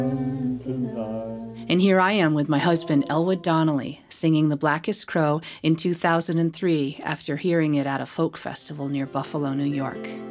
And here I am with my husband, Elwood Donnelly, singing The Blackest Crow in 2003 after hearing it at a folk festival near Buffalo, New York.